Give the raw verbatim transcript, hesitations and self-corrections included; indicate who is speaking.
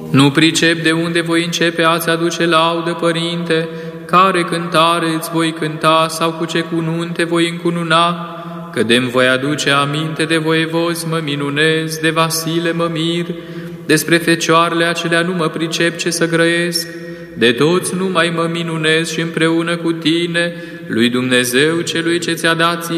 Speaker 1: Nu pricep de unde voi începe a-ți aduce laudă, Părinte, care cântare îți voi cânta sau cu ce cununte voi încununa, că de-mi voi aduce aminte de voievozi mă minunez, de Vasile mă mir, despre fecioarele acelea nu mă pricep ce să grăiesc, de toți nu mai mă minunez și împreună cu tine, lui Dumnezeu celui ce ți-a dat ție